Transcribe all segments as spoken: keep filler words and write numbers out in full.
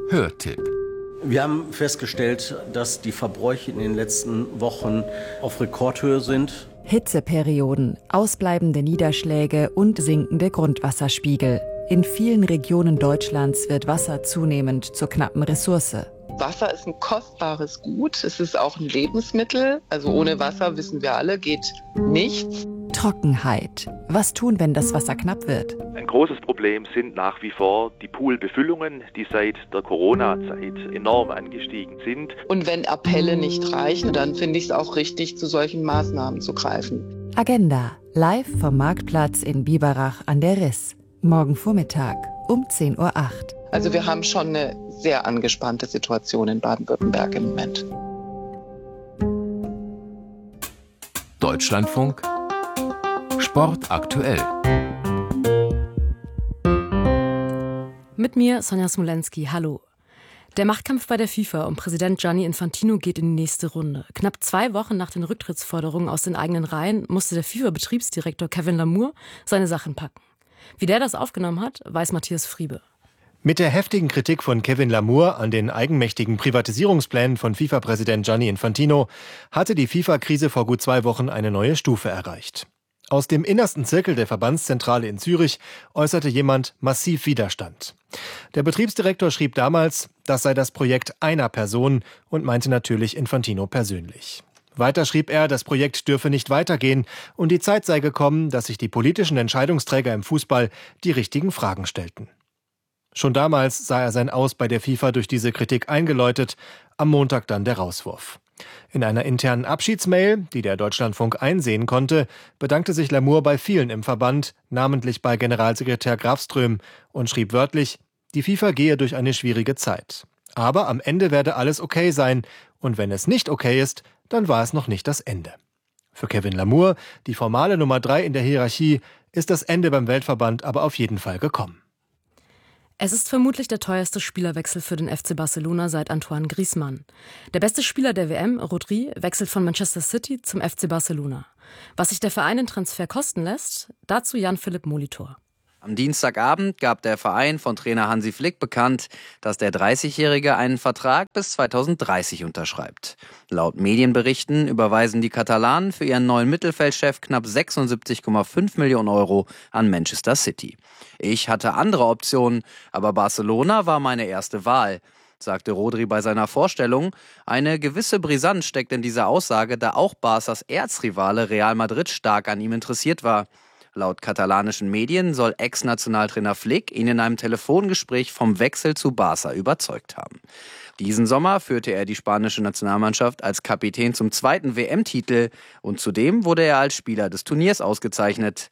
Hörtipp. Wir haben festgestellt, dass die Verbräuche in den letzten Wochen auf Rekordhöhe sind. Hitzeperioden, ausbleibende Niederschläge und sinkende Grundwasserspiegel. In vielen Regionen Deutschlands wird Wasser zunehmend zur knappen Ressource. Wasser ist ein kostbares Gut, es ist auch ein Lebensmittel. Also ohne Wasser, wissen wir alle, geht nichts. Trockenheit. Was tun, wenn das Wasser knapp wird? Ein großes Problem sind nach wie vor die Poolbefüllungen, die seit der Corona-Zeit enorm angestiegen sind. Und wenn Appelle nicht reichen, dann finde ich es auch richtig, zu solchen Maßnahmen zu greifen. Agenda. Live vom Marktplatz in Biberach an der Riss. Morgen Vormittag um zehn Uhr acht. Also wir haben schon eine sehr angespannte Situation in Baden-Württemberg im Moment. Deutschlandfunk Sport aktuell. Mit mir Sonja Smolenski, hallo. Der Machtkampf bei der FIFA um Präsident Gianni Infantino geht in die nächste Runde. Knapp zwei Wochen nach den Rücktrittsforderungen aus den eigenen Reihen musste der FIFA-Betriebsdirektor Kevin Lamour seine Sachen packen. Wie der das aufgenommen hat, weiß Matthias Friebe. Mit der heftigen Kritik von Kevin Lamour an den eigenmächtigen Privatisierungsplänen von FIFA-Präsident Gianni Infantino hatte die FIFA-Krise vor gut zwei Wochen eine neue Stufe erreicht. Aus dem innersten Zirkel der Verbandszentrale in Zürich äußerte jemand massiv Widerstand. Der Betriebsdirektor schrieb damals, das sei das Projekt einer Person und meinte natürlich Infantino persönlich. Weiter schrieb er, das Projekt dürfe nicht weitergehen und die Zeit sei gekommen, dass sich die politischen Entscheidungsträger im Fußball die richtigen Fragen stellten. Schon damals sah er sein Aus bei der FIFA durch diese Kritik eingeläutet, am Montag dann der Rauswurf. In einer internen Abschiedsmail, die der Deutschlandfunk einsehen konnte, bedankte sich Lamour bei vielen im Verband, namentlich bei Generalsekretär Grafström, und schrieb wörtlich, die FIFA gehe durch eine schwierige Zeit. Aber am Ende werde alles okay sein und wenn es nicht okay ist, dann war es noch nicht das Ende. Für Kevin Lamour, die formale Nummer drei in der Hierarchie, ist das Ende beim Weltverband aber auf jeden Fall gekommen. Es ist vermutlich der teuerste Spielerwechsel für den F C Barcelona seit Antoine Griezmann. Der beste Spieler der W M, Rodri, wechselt von Manchester City zum F C Barcelona. Was sich der Verein den Transfer kosten lässt, dazu Jan-Philipp Molitor. Am Dienstagabend gab der Verein von Trainer Hansi Flick bekannt, dass der dreißigjährige einen Vertrag bis zweitausenddreißig unterschreibt. Laut Medienberichten überweisen die Katalanen für ihren neuen Mittelfeldchef knapp sechsundsiebzig Komma fünf Millionen Euro an Manchester City. Ich hatte andere Optionen, aber Barcelona war meine erste Wahl, sagte Rodri bei seiner Vorstellung. Eine gewisse Brisanz steckt in dieser Aussage, da auch Barças Erzrivale Real Madrid stark an ihm interessiert war. Laut katalanischen Medien soll Ex-Nationaltrainer Flick ihn in einem Telefongespräch vom Wechsel zu Barça überzeugt haben. Diesen Sommer führte er die spanische Nationalmannschaft als Kapitän zum zweiten W M-Titel und zudem wurde er als Spieler des Turniers ausgezeichnet.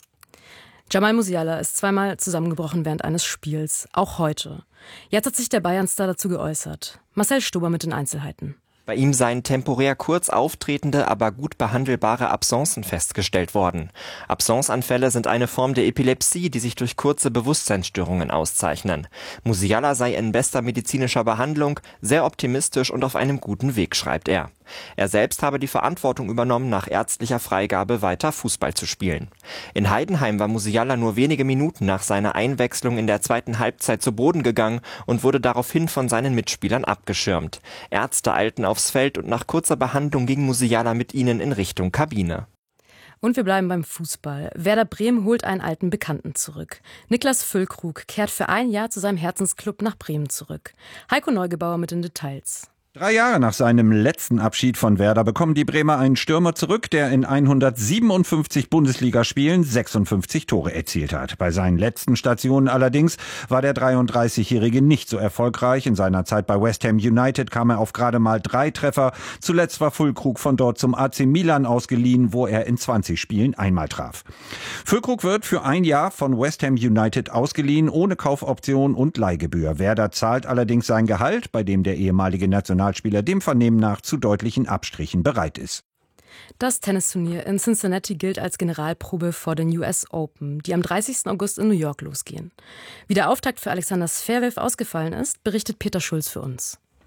Jamal Musiala ist zweimal zusammengebrochen während eines Spiels, auch heute. Jetzt hat sich der Bayern-Star dazu geäußert. Marcel Stober mit den Einzelheiten. Bei ihm seien temporär kurz auftretende, aber gut behandelbare Absencen festgestellt worden. Absenceanfälle sind eine Form der Epilepsie, die sich durch kurze Bewusstseinsstörungen auszeichnen. Musiala sei in bester medizinischer Behandlung, sehr optimistisch und auf einem guten Weg, schreibt er. Er selbst habe die Verantwortung übernommen, nach ärztlicher Freigabe weiter Fußball zu spielen. In Heidenheim war Musiala nur wenige Minuten nach seiner Einwechslung in der zweiten Halbzeit zu Boden gegangen und wurde daraufhin von seinen Mitspielern abgeschirmt. Ärzte eilten aufs Feld und nach kurzer Behandlung ging Musiala mit ihnen in Richtung Kabine. Und wir bleiben beim Fußball. Werder Bremen holt einen alten Bekannten zurück. Niklas Füllkrug kehrt für ein Jahr zu seinem Herzensclub nach Bremen zurück. Heiko Neugebauer mit den Details. Drei Jahre nach seinem letzten Abschied von Werder bekommen die Bremer einen Stürmer zurück, der in hundertsiebenundfünfzig Bundesligaspielen sechsundfünfzig Tore erzielt hat. Bei seinen letzten Stationen allerdings war der dreiunddreißigjährige nicht so erfolgreich. In seiner Zeit bei West Ham United kam er auf gerade mal drei Treffer. Zuletzt war Füllkrug von dort zum A C Milan ausgeliehen, wo er in zwanzig Spielen einmal traf. Füllkrug wird für ein Jahr von West Ham United ausgeliehen, ohne Kaufoption und Leihgebühr. Werder zahlt allerdings sein Gehalt, bei dem der ehemalige Nationalspieler dem Vernehmen nach zu deutlichen Abstrichen bereit ist. Das Tennisturnier in Cincinnati gilt als Generalprobe vor den U S Open, die am dreißigsten August in New York losgehen. Wie der Auftakt für Alexander Zverev ausgefallen ist, berichtet Peter Schulz für uns.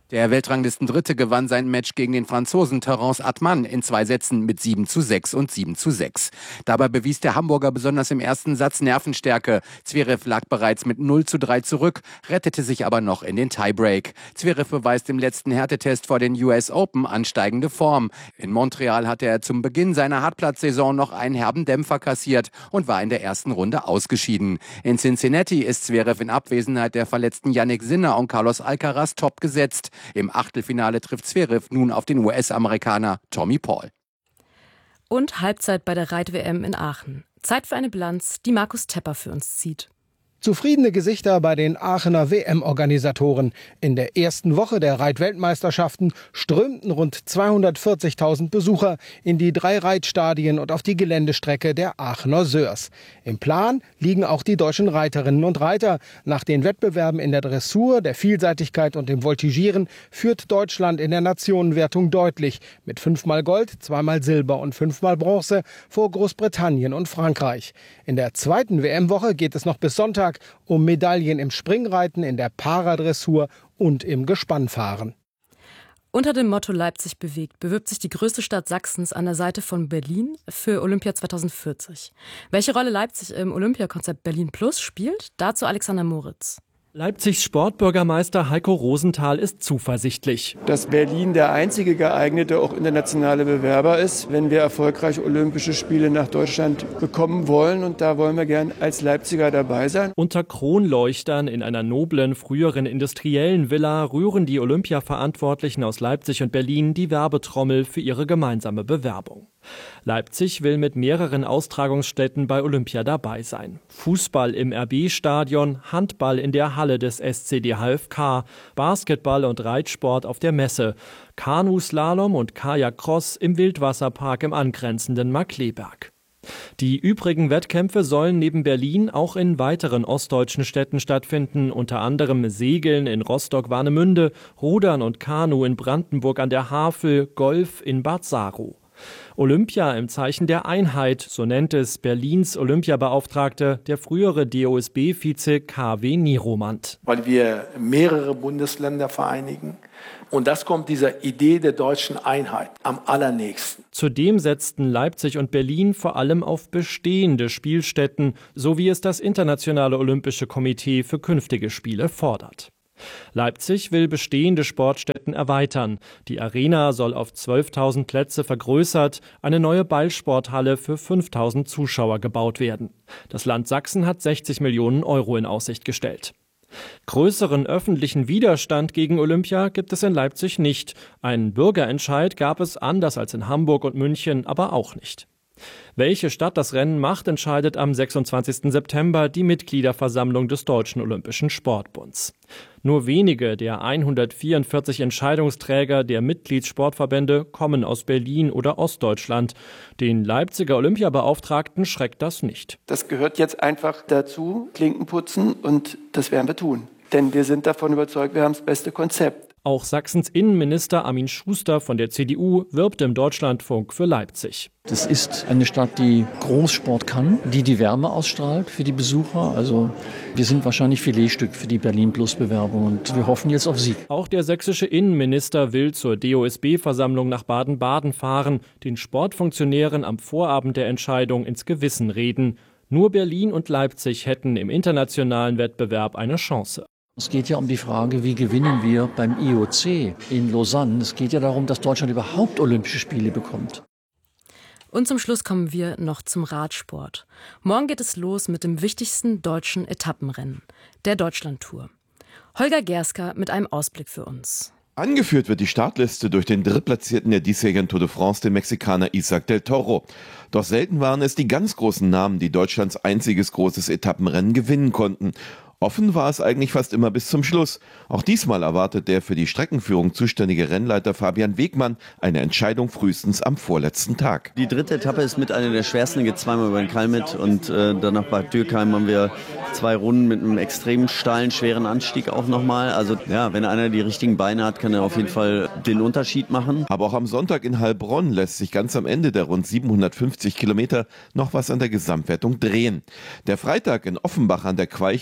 Der Weltranglisten-Dritte gewann sein Match gegen den Franzosen Terence Atman in zwei Sätzen mit sieben zu sechs und sieben zu sechs. Dabei bewies der Hamburger besonders im ersten Satz Nervenstärke. Zverev lag bereits mit null zu drei zurück, rettete sich aber noch in den Tiebreak. Zverev beweist im letzten Härtetest vor den U S Open ansteigende Form. In Montreal hatte er zum Beginn seiner Hartplatzsaison noch einen herben Dämpfer kassiert und war in der ersten Runde ausgeschieden. In Cincinnati ist Zverev in Abwesenheit der verletzten Yannick Sinner und Carlos Alcaraz top gesetzt. Im Achtelfinale trifft Zverev nun auf den U S-Amerikaner Tommy Paul. Und Halbzeit bei der Reit-W M in Aachen. Zeit für eine Bilanz, die Markus Tepper für uns zieht. Zufriedene Gesichter bei den Aachener W M-Organisatoren. In der ersten Woche der Reit-Weltmeisterschaften strömten rund zweihundertvierzigtausend Besucher in die drei Reitstadien und auf die Geländestrecke der Aachener Sörs. Im Plan liegen auch die deutschen Reiterinnen und Reiter. Nach den Wettbewerben in der Dressur, der Vielseitigkeit und dem Voltigieren führt Deutschland in der Nationenwertung deutlich mit fünfmal Gold, zweimal Silber und fünfmal Bronze vor Großbritannien und Frankreich. In der zweiten W M-Woche geht es noch bis Sonntag um Medaillen im Springreiten, in der Paradressur und im Gespannfahren. Unter dem Motto Leipzig bewegt bewirbt sich die größte Stadt Sachsens an der Seite von Berlin für Olympia zweitausendvierzig. Welche Rolle Leipzig im Olympiakonzept Berlin Plus spielt? Dazu Alexander Moritz. Leipzigs Sportbürgermeister Heiko Rosenthal ist zuversichtlich. Dass Berlin der einzige geeignete, auch internationale Bewerber ist, wenn wir erfolgreich Olympische Spiele nach Deutschland bekommen wollen. Und da wollen wir gern als Leipziger dabei sein. Unter Kronleuchtern in einer noblen, früheren industriellen Villa rühren die Olympia-Verantwortlichen aus Leipzig und Berlin die Werbetrommel für ihre gemeinsame Bewerbung. Leipzig will mit mehreren Austragungsstätten bei Olympia dabei sein. Fußball im R B-Stadion, Handball in der Halle des S C D H F K, Basketball und Reitsport auf der Messe, Kanuslalom und Kajakcross im Wildwasserpark im angrenzenden Markkleeberg. Die übrigen Wettkämpfe sollen neben Berlin auch in weiteren ostdeutschen Städten stattfinden, unter anderem Segeln in Rostock-Warnemünde, Rudern und Kanu in Brandenburg an der Havel, Golf in Bad Saro. Olympia im Zeichen der Einheit, so nennt es Berlins Olympiabeauftragte, der frühere D O S B-Vize K W Nieromand. Weil wir mehrere Bundesländer vereinigen. Und das kommt dieser Idee der deutschen Einheit am allernächsten. Zudem setzten Leipzig und Berlin vor allem auf bestehende Spielstätten, so wie es das Internationale Olympische Komitee für künftige Spiele fordert. Leipzig will bestehende Sportstätten erweitern. Die Arena soll auf zwölftausend Plätze vergrößert, eine neue Ballsporthalle für fünftausend Zuschauer gebaut werden. Das Land Sachsen hat sechzig Millionen Euro in Aussicht gestellt. Größeren öffentlichen Widerstand gegen Olympia gibt es in Leipzig nicht. Einen Bürgerentscheid gab es anders als in Hamburg und München aber auch nicht. Welche Stadt das Rennen macht, entscheidet am sechsundzwanzigsten September die Mitgliederversammlung des Deutschen Olympischen Sportbunds. Nur wenige der hundertvierundvierzig Entscheidungsträger der Mitgliedssportverbände kommen aus Berlin oder Ostdeutschland. Den Leipziger Olympiabeauftragten schreckt das nicht. Das gehört jetzt einfach dazu, Klinken putzen, und das werden wir tun. Denn wir sind davon überzeugt, wir haben das beste Konzept. Auch Sachsens Innenminister Armin Schuster von der C D U wirbt im Deutschlandfunk für Leipzig. Das ist eine Stadt, die Großsport kann, die die Wärme ausstrahlt für die Besucher. Also wir sind wahrscheinlich Filetstück für die Berlin-Plus-Bewerbung und wir hoffen jetzt auf Sieg. Auch der sächsische Innenminister will zur D O S B-Versammlung nach Baden-Baden fahren, den Sportfunktionären am Vorabend der Entscheidung ins Gewissen reden. Nur Berlin und Leipzig hätten im internationalen Wettbewerb eine Chance. Es geht ja um die Frage, wie gewinnen wir beim I O C in Lausanne. Es geht ja darum, dass Deutschland überhaupt Olympische Spiele bekommt. Und zum Schluss kommen wir noch zum Radsport. Morgen geht es los mit dem wichtigsten deutschen Etappenrennen, der Deutschlandtour. Holger Gerska mit einem Ausblick für uns. Angeführt wird die Startliste durch den Drittplatzierten der diesjährigen Tour de France, den Mexikaner Isaac del Toro. Doch selten waren es die ganz großen Namen, die Deutschlands einziges großes Etappenrennen gewinnen konnten. Offen war es eigentlich fast immer bis zum Schluss. Auch diesmal erwartet der für die Streckenführung zuständige Rennleiter Fabian Wegmann eine Entscheidung frühestens am vorletzten Tag. Die dritte Etappe ist mit einer der schwersten, geht zweimal über den Kalmit und äh, danach bei Dürkheim haben wir zwei Runden mit einem extrem steilen, schweren Anstieg auch nochmal. Also ja, wenn einer die richtigen Beine hat, kann er auf jeden Fall den Unterschied machen. Aber auch am Sonntag in Heilbronn lässt sich ganz am Ende der rund siebenhundertfünfzig Kilometer noch was an der Gesamtwertung drehen. Der Freitag in Offenbach an der Queich dürfte den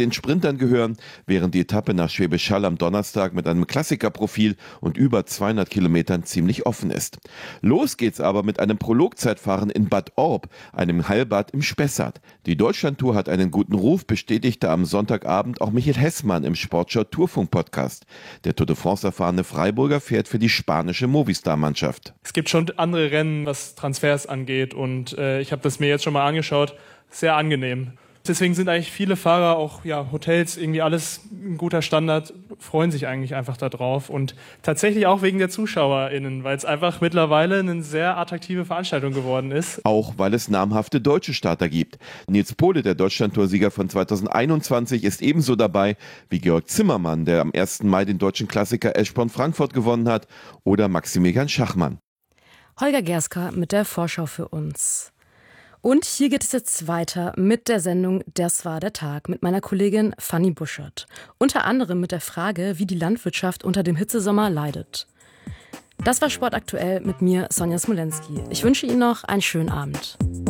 den Sprintern gehören, während die Etappe nach Schwäbisch Hall am Donnerstag mit einem Klassikerprofil und über zweihundert Kilometern ziemlich offen ist. Los geht's aber mit einem Prologzeitfahren in Bad Orb, einem Heilbad im Spessart. Die Deutschlandtour hat einen guten Ruf, bestätigte am Sonntagabend auch Michael Hessmann im Sportschau Tourfunk Podcast. Der Tour de France erfahrene Freiburger fährt für die spanische Movistar-Mannschaft. Es gibt schon andere Rennen, was Transfers angeht, und äh, ich habe das mir jetzt schon mal angeschaut. Sehr angenehm. Deswegen sind eigentlich viele Fahrer, auch ja, Hotels, irgendwie alles ein guter Standard, freuen sich eigentlich einfach darauf. Und tatsächlich auch wegen der ZuschauerInnen, weil es einfach mittlerweile eine sehr attraktive Veranstaltung geworden ist. Auch weil es namhafte deutsche Starter gibt. Nils Pohle, der Deutschlandtour-Sieger von zweitausendeinundzwanzig, ist ebenso dabei wie Georg Zimmermann, der am ersten Mai den deutschen Klassiker Eschborn-Frankfurt gewonnen hat, oder Maximilian Schachmann. Holger Gerska mit der Vorschau für uns. Und hier geht es jetzt weiter mit der Sendung Das war der Tag mit meiner Kollegin Fanny Buschert. Unter anderem mit der Frage, wie die Landwirtschaft unter dem Hitzesommer leidet. Das war Sport aktuell mit mir, Sonja Smolenski. Ich wünsche Ihnen noch einen schönen Abend.